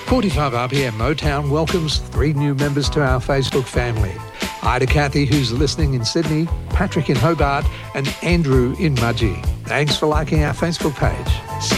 45 RPM Motown welcomes 3 new members to our Facebook family. Hi to Kathy, who's listening in Sydney, Patrick in Hobart, and Andrew in Mudgee. Thanks for liking our Facebook page.